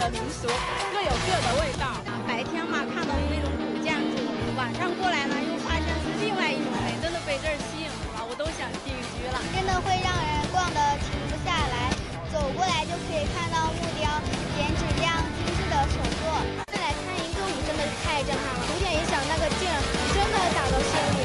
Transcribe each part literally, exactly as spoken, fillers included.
的民俗，各有各的味道。 白天嘛看到那种古建筑，晚上过来呢又发现是另外一种美，真的被这儿吸引了，我都想定居了。 真的会让人逛得停不下来，走过来就可以看到木雕，剪纸这样精致的手作。 再来看一个舞，真的是太震撼了，古典音响那个劲儿真的打到心里。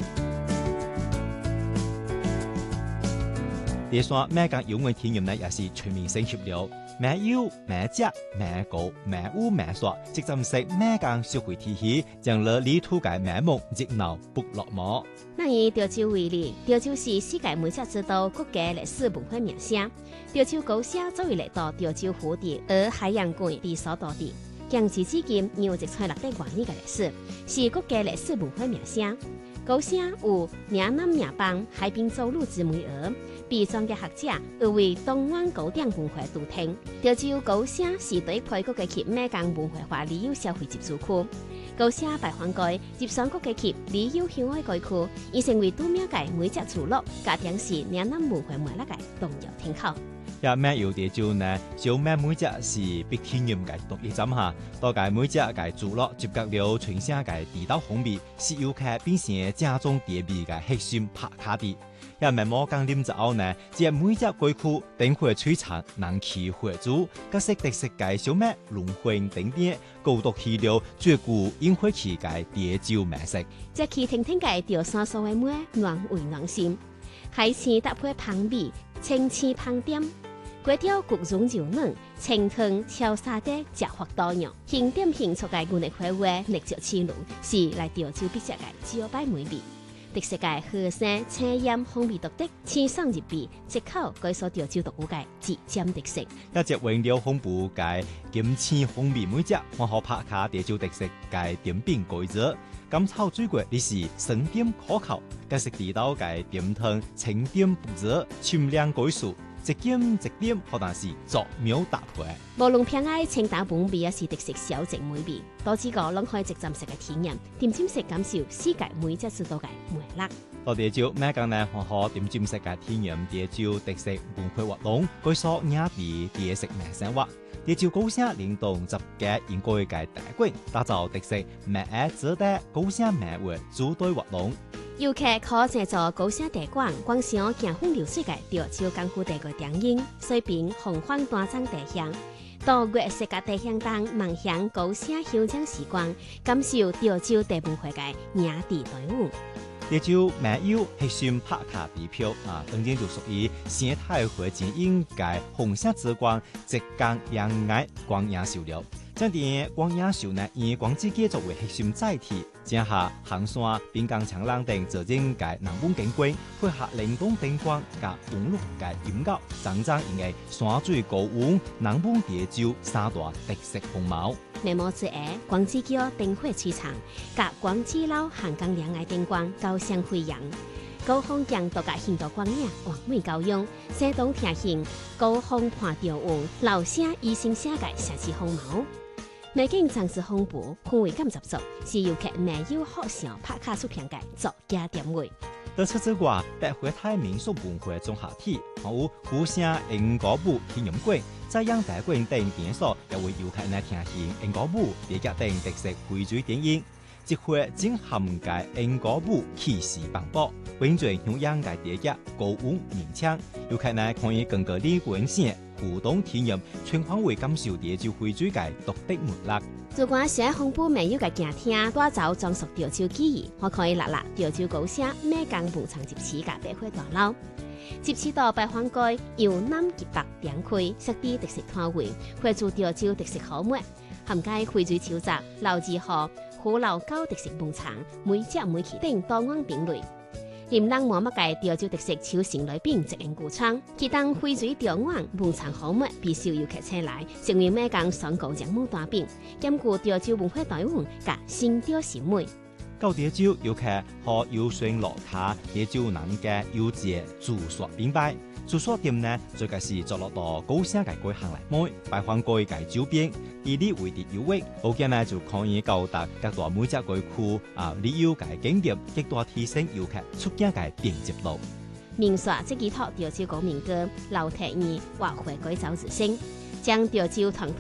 第三，咩講有文體驗呢，也是全面性協調，咩腰、咩隻、咩高、咩烏、咩索，即係識咩講社會體系，將了理土嘅咩目熱鬧不落寞。 那以潮州為例，潮州是世界美食之都，國家歷史文化名城。潮州高社作為嚟到潮州府地而海洋館地所在地，強至至今有一千六百多年嘅歷史，是國家歷史文化名城。高社有嶺南嶺邦海濱走路之美兒，被專業學者譽為東灣高點文化都廳。潮州高社是對配國嘅及咩講文化化旅遊消費集中區。高社白番街接上國嘅及旅遊向外街區，已成為度秒界每隻聚落，加點是嶺南文化媒力嘅重要廳口。 也咩有潮州呢？小咩每隻是必體驗嘅獨一站下，多解每隻嘅聚落接觸了全省嘅地道風味，是遊客變成正宗地味嘅核心拍卡地。也咩冇講啉之後呢？即每隻街區等會璀璨能氣活珠，各式特色嘅小咩龍魂頂點，高度起了最古宴會期嘅潮州美食。 即去聽聽嘅潮汕所謂咩暖胃暖心，海鮮搭配香味，清氣香點。粿條焗蓉柔嫩，清湯超沙的食法多樣，輕點輕觸嘅我哋回味歷久刺繆，是來潮州必食嘅招牌美味。特色嘅河山青鹽風味獨特，清爽入味，即口改所潮州獨有嘅自占特色。 一隻原料豐富嘅金青風味每隻，我可拍下潮州特色嘅點餅改造。甘草水果你是生點可口，各式地道嘅點湯清點不熱，清涼改數。一點一點，可能是作妙搭配。 無論偏愛清淡本味，也是特色小食美味。多幾個攏可以直站式嘅體驗，點尖式感受世界每隻知道嘅魅力。 到潮州咩講呢？可可點尖式嘅體驗潮州特色文化活動，據說亞地地食名生活。潮州高社聯動集結應該嘅大館，打造特色咩嘅值得高社咩為主隊活動。 遊客可借助高社地館觀賞行風流水嘅潮州江湖地嘅電影，水邊紅番端莊地鄉，到月色嘅地鄉當望向高社休憩時光，感受潮州地文化嘅野地隊伍。 潮州咩有核心拍卡地票啊，當然就屬於生態環境應該紅色之光，浙江兩岸光影秀了。將啲光影秀呢，以光之機作為核心載體，正下行山、邊疆長廊等做整嘅南本景觀，配合靈動燈光加網絡嘅音樂，真正應該山水高溫南本潮州三大特色風貌。 眉毛之下，光之橋燈火璀璨，甲光之路行江兩岸燈光交相輝映。高峰將獨家現代光影完美交用，山東聽行高峰伴潮雲，老聲以聲聲嘅設置風貌。美景裝飾豐富，氛圍感十足，是遊客沒有好想拍卡出片嘅作家點位。 除此之外，百貨泰民俗文化綜合體，還有古城英歌舞體驗館、瞻仰大館等場所，也為遊客來聽行英歌舞、粵劇等特色匯聚電影。一會正涵蓋英歌舞氣勢磅礴，完全向洋嘅粵劇高溫明槍，遊客呢可以更加理觀性互動體驗，全方位感受潮州匯聚嘅獨特魅力。 如果想豐富美有嘅景廳，多走裝飾潮州記憶，我可以落落潮州高社咩講文創集市嘅百貨大樓，集市到白番街由南及北兩區，設置特色攤位，匯聚潮州特色好物，涵蓋匯聚潮州、老字號、虎老高特色文創，每隻每期等多樣品類。林浪摸乜嘅潮州特色超成類餅直營古倉，其當匯聚潮灣文創好物，必須遊客前來，成為咩講雙高人物大餅，兼顧潮州文化內容加新潮新美。 到潮州遊客可遊船落卡，潮州人嘅優質住宿品牌。住宿店呢，最近是坐落到高社嘅街行嚟買，白番街嘅周邊，以呢為啲優惠，好嘅呢就可以到達各大每隻街區啊旅遊嘅景點，極大提升遊客出境嘅便捷度。 名說即幾套潮州高民歌，老鐵兒或回歸走子聲，將潮州傳統